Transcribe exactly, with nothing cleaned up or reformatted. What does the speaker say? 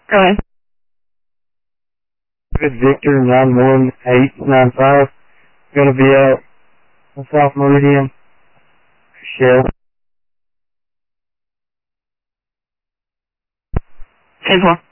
Go ahead. Victor nine one eight nine five. Gonna be at South Meridian. Shell. ten four.